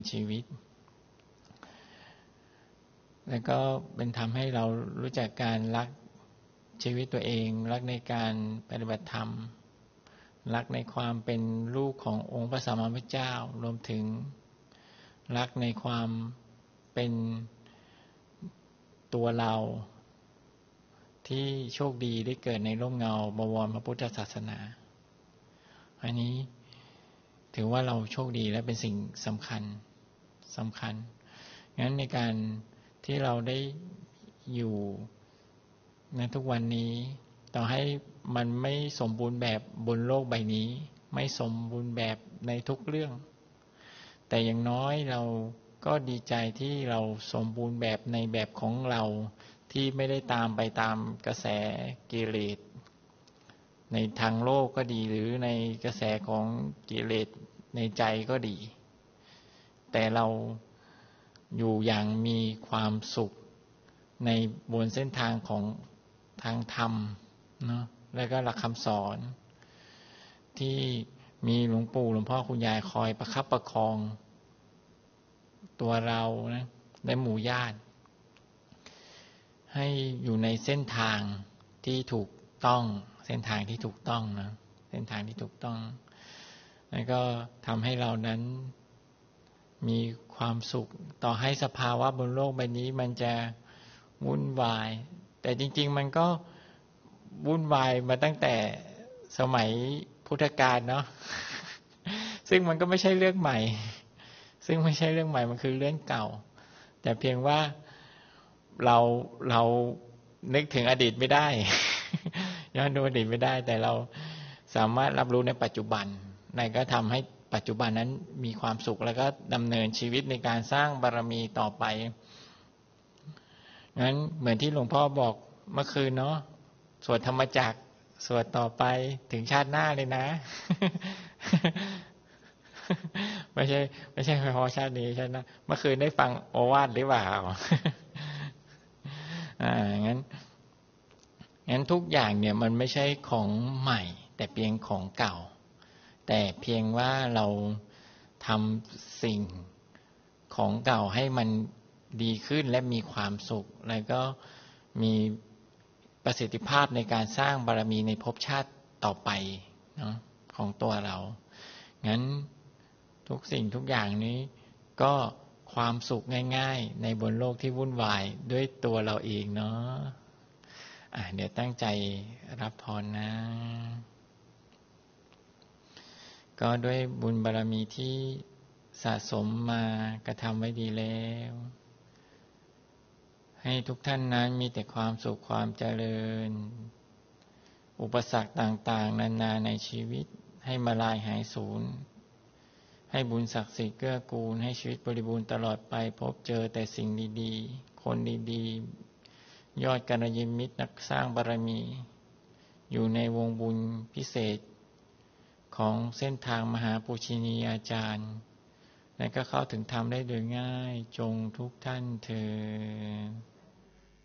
ชีวิตแล้วก็เป็นทำให้เรารู้จักการรักชีวิตตัวเองรักในการปฏิบัติธรรมรักในความเป็นลูกขององค์พระสัมมาสัมพุทธเจ้ารวมถึงรักในความเป็นตัวเราที่โชคดีได้เกิดในร่มเงาบวรพระพุทธศาสนาอันนี้ถือว่าเราโชคดีและเป็นสิ่งสำคัญงั้นในการที่เราได้อยู่ในทุกวันนี้ต่อให้มันไม่สมบูรณ์แบบบนโลกใบนี้ไม่สมบูรณ์แบบในทุกเรื่องแต่อย่างน้อยเราก็ดีใจที่เราสมบูรณ์แบบในแบบของเราที่ไม่ได้ตามไปตามกระแสกิเลสในทางโลกก็ดีหรือในกระแสของกิเลสในใจก็ดีแต่เราอยู่อย่างมีความสุขในบนเส้นทางของทางธรรมเนาะแล้วก็หลักคำสอนที่มีหลวงปู่หลวงพ่อคุณยายคอยประคับประคองตัวเรานะและหมู่ญาติให้อยู่ในเส้นทางที่ถูกต้องเส้นทางที่ถูกต้องนะเส้นทางที่ถูกต้องแล้วก็ทำให้เรานั้นมีความสุขต่อให้สภาวะบนโลกใบนี้มันจะวุ่นวายแต่จริงๆมันก็วุ่นวายมาตั้งแต่สมัยพุทธกาลเนาะซึ่งมันก็ไม่ใช่เรื่องใหม่มันคือเรื่องเก่าแต่เพียงว่าเรานึกถึงอดีตไม่ได้ ย้อนดูอดีตไม่ได้แต่เราสามารถรับรู้ในปัจจุบันนั่นก็ทำให้ปัจจุบันนั้นมีความสุขแล้วก็ดำเนินชีวิตในการสร้างบารมีต่อไปงั้นเหมือนที่หลวงพ่อบอกเมื่อคืนเนาะสวดธรรมจักรสวดต่อไปถึงชาติหน้าเลยนะ ไม่ใช่เฉพาะชาตินี้ชาติหน้าเมื่อคืนได้ฟังโอวาทหรือเปล่า งั้นทุกอย่างเนี่ยมันไม่ใช่ของใหม่แต่เพียงของเก่าแต่เพียงว่าเราทำสิ่งของเก่าให้มันดีขึ้นและมีความสุขแล้วก็มีประสิทธิภาพในการสร้างบารมีในภพชาติต่อไปเนาะของตัวเรางั้นทุกสิ่งทุกอย่างนี้ก็ความสุขง่ายๆในบนโลกที่วุ่นวายด้วยตัวเราเองเนาะเดี๋ยวตั้งใจรับพรนะก็ด้วยบุญบารมีที่สะสมมากระทำไว้ดีแล้วให้ทุกท่านนั้นมีแต่ความสุขความเจริญอุปสรรคต่างๆนานาในชีวิตให้มาลายหายสูญให้บุญศักดิ์สิทธิ์เกื้อกูลให้ชีวิตบริบูรณ์ตลอดไปพบเจอแต่สิ่งดีๆคนดีๆยอดกัลยาณมิตรนักสร้างบารมีอยู่ในวงบุญพิเศษของเส้นทางมหาปูชนียาจารย์และก็เข้าถึงธรรมได้โดยง่ายจงทุกท่านเทอญ